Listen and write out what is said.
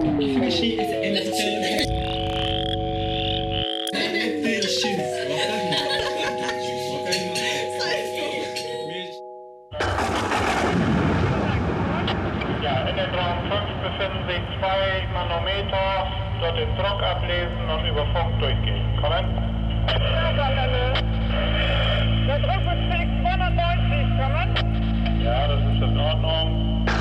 Fishy is in the Ja, in dem Raum 5 befinden sich 2 Manometer, dort den Druck ablesen und über Funk durchgehen. Kommen?